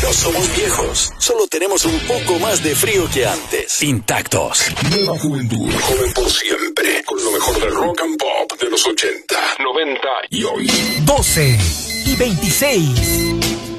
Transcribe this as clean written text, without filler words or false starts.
No somos viejos, solo tenemos un poco más de frío que antes. Intactos. Nueva juventud, joven por siempre, con lo mejor del rock and pop de los 80, 90 y hoy. 12:26.